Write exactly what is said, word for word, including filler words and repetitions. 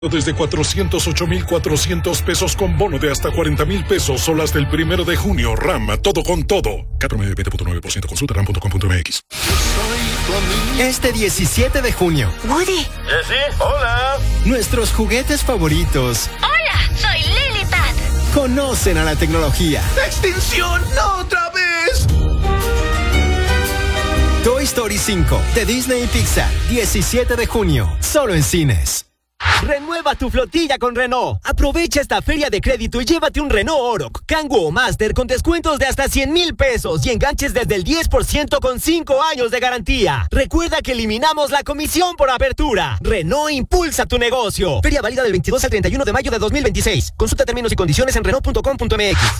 Desde cuatrocientos ocho mil cuatrocientos pesos con bono de hasta cuarenta mil pesos solo hasta el primero de junio. RAM, todo con todo. K promedio veinte punto nueve por ciento. Consulta ram punto com punto m x. Este diecisiete de junio. Woody. Jessie, hola. Nuestros juguetes favoritos. Hola, soy Lilipad. Conocen a la tecnología. ¡Extinción! ¡No otra vez! Toy Story cinco de Disney y Pixar. diecisiete de junio. Solo en cines. Renueva tu flotilla con Renault. Aprovecha esta feria de crédito y llévate un Renault Oroch, Kangoo o Master con descuentos de hasta cien mil pesos y enganches desde el diez por ciento con cinco años de garantía. Recuerda que eliminamos la comisión por apertura. Renault impulsa tu negocio. Feria válida del veintidós al treinta y uno de mayo de dos mil veintiséis. Consulta términos y condiciones en renault punto com punto m x.